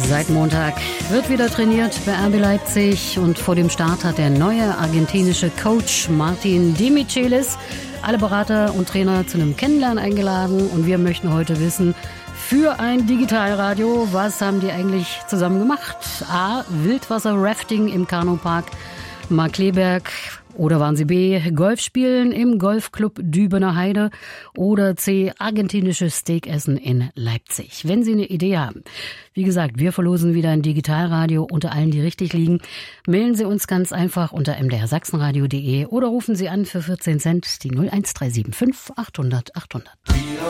Seit Montag wird wieder trainiert bei RB Leipzig und vor dem Start hat der neue argentinische Coach Martin de Michelis alle Berater und Trainer zu einem Kennenlernen eingeladen und wir möchten heute wissen, für ein Digitalradio, was haben die eigentlich zusammen gemacht? A. Wildwasser-Rafting im Kanupark Markkleeberg. Oder waren Sie B. Golf spielen im Golfclub Dübener Heide? Oder C. argentinisches Steakessen in Leipzig? Wenn Sie eine Idee haben. Wie gesagt, wir verlosen wieder ein Digitalradio unter allen, die richtig liegen. Mailen Sie uns ganz einfach unter mdrsachsenradio.de oder rufen Sie an für 14 Cent die 01375 800 800.